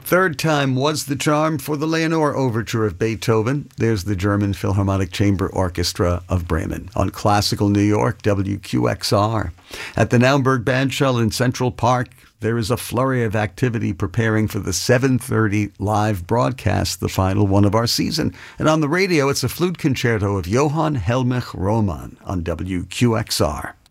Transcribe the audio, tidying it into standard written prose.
Third time was the charm for the Leonore Overture of Beethoven. There's the German Philharmonic Chamber Orchestra of Bremen on Classical New York, WQXR. At the Naumburg Bandshell in Central Park, there is a flurry of activity preparing for the 7:30 live broadcast, the final one of our season. And on the radio, it's a flute concerto of Johann Helmich Roman on WQXR.